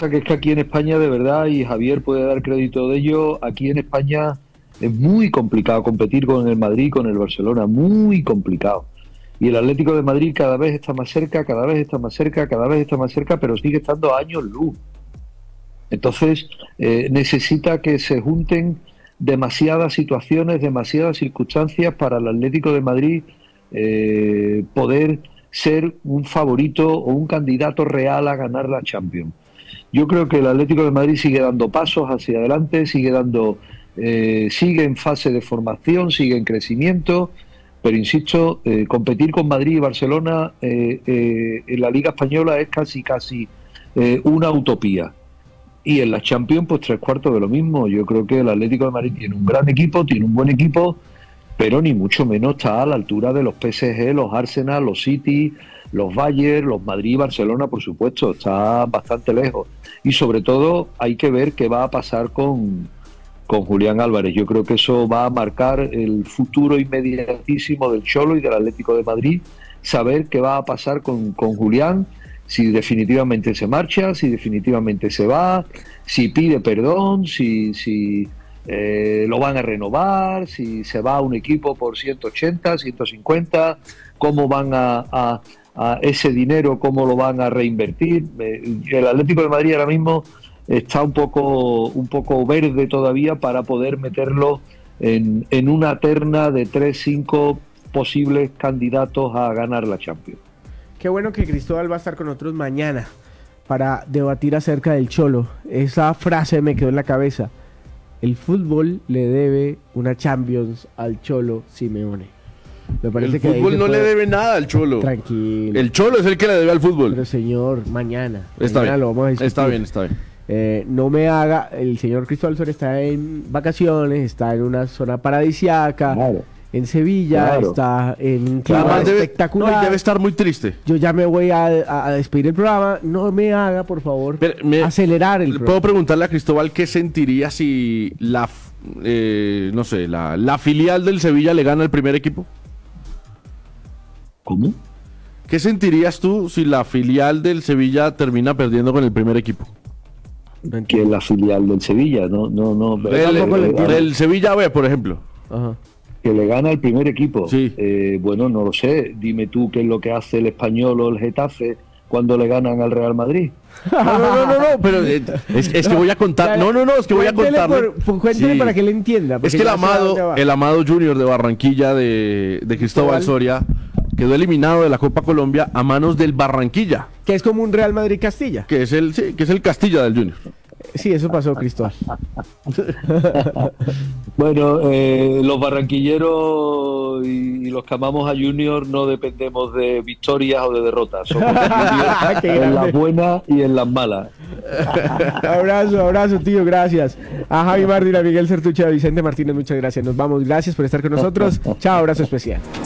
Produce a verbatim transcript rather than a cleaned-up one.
pasa que es que aquí en España, de verdad, y Javier puede dar crédito de ello, aquí en España es muy complicado competir con el Madrid, con el Barcelona, muy complicado. Y el Atlético de Madrid cada vez está más cerca, cada vez está más cerca, cada vez está más cerca, pero sigue estando a años luz. Entonces, eh, necesita que se junten demasiadas situaciones, demasiadas circunstancias para el Atlético de Madrid eh, poder ser un favorito o un candidato real a ganar la Champions. Yo creo que el Atlético de Madrid sigue dando pasos hacia adelante, sigue dando, eh, sigue en fase de formación, sigue en crecimiento, pero insisto, eh, competir con Madrid y Barcelona eh, eh, en la Liga Española es casi casi eh, una utopía. Y en la Champions, pues tres cuartos de lo mismo. Yo creo que el Atlético de Madrid tiene un gran equipo, tiene un buen equipo, pero ni mucho menos está a la altura de los P S G, los Arsenal, los City, los Bayern, los Madrid y Barcelona, por supuesto. Está bastante lejos. Y sobre todo hay que ver qué va a pasar con, con Julián Álvarez. Yo creo que eso va a marcar el futuro inmediatísimo del Cholo y del Atlético de Madrid. Saber qué va a pasar con, con Julián, si definitivamente se marcha, si definitivamente se va, si pide perdón, si, si eh, lo van a renovar, si se va a un equipo por ciento ochenta, ciento cincuenta, cómo van a, a, a ese dinero, cómo lo van a reinvertir. El Atlético de Madrid ahora mismo está un poco, un poco verde todavía para poder meterlo en, en una terna de tres, cinco posibles candidatos a ganar la Champions. Qué bueno que Cristóbal va a estar con nosotros mañana para debatir acerca del Cholo. Esa frase me quedó en la cabeza. El fútbol le debe una Champions al Cholo Simeone. Me parece el que fútbol no puede... le debe nada al Cholo. Tranquilo. El Cholo es el que le debe al fútbol. Pero señor, mañana. Está mañana bien. Lo vamos a discutir. Está bien, está bien. Eh, no me haga... El señor Cristóbal Soria está en vacaciones, está en una zona paradisiaca. Claro. En Sevilla, claro. Está en un clima claro. espectacular. Debe, no, debe estar muy triste. Yo ya me voy a, a, a despedir el programa. No me haga, por favor, Pero me, acelerar el ¿puedo programa. ¿Puedo preguntarle a Cristóbal qué sentiría si la, eh, no sé, la, la filial del Sevilla le gana al primer equipo? ¿Cómo? ¿Qué sentirías tú si la filial del Sevilla termina perdiendo con el primer equipo? Que es la filial del Sevilla, no, no, no. Del, el, del Sevilla B, por ejemplo. Ajá. Que le gana el primer equipo. Sí. Eh, bueno, no lo sé. Dime tú qué es lo que hace el Español o el Getafe cuando le ganan al Real Madrid. No, no, no, no, no pero eh, es, es que voy a contar. No, no, no, es que voy a contarle. Por, cuéntele sí. para que le entienda. Es que el amado, el amado Junior de Barranquilla de, de Cristóbal Soria quedó eliminado de la Copa Colombia a manos del Barranquilla. Que es como un Real Madrid Castilla. Que es el, sí, que es el Castilla del Junior. Sí, eso pasó, Cristóbal. Bueno, eh, los barranquilleros y, y los que amamos a Junior no dependemos de victorias o de derrotas. Somos en las buenas y en las malas. Abrazo, abrazo, tío, gracias. A Javi Martín, a Miguel Certuche, a Vicente Martínez, muchas gracias. Nos vamos, gracias por estar con nosotros. Chao, abrazo especial.